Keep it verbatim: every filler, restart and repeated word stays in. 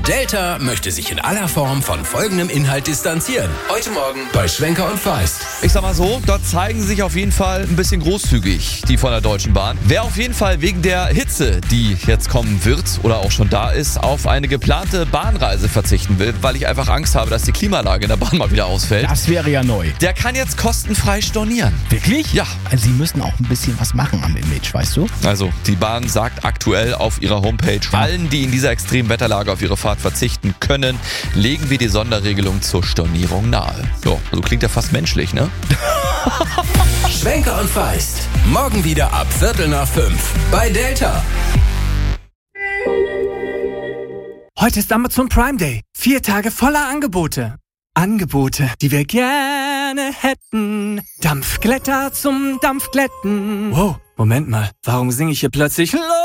Delta möchte sich in aller Form von folgendem Inhalt distanzieren. Heute Morgen bei Schwenker und Feist. Ich sag mal so, dort zeigen sie sich auf jeden Fall ein bisschen großzügig, die von der Deutschen Bahn. Wer auf jeden Fall wegen der Hitze, die jetzt kommen wird oder auch schon da ist, auf eine geplante Bahnreise verzichten will, weil ich einfach Angst habe, dass die Klimaanlage in der Bahn mal wieder ausfällt. Das wäre ja neu. Der kann jetzt kostenfrei stornieren. Wirklich? Ja. Also sie müssen auch ein bisschen was machen am Image, weißt du? Also, die Bahn sagt aktuell auf ihrer Homepage, Ja. allen, die in dieser extremen Wetterlage auf ihre Fahrt verzichten können, legen wir die Sonderregelung zur Stornierung nahe. Jo, also klingt ja fast menschlich, ne? Schwenker und Feist. Morgen wieder ab Viertel nach fünf bei Delta. Heute ist Amazon Prime Day. Vier Tage voller Angebote. Angebote, die wir gerne hätten. Dampfglätter zum Dampfglätten. Wow, Moment mal. Warum singe ich hier plötzlich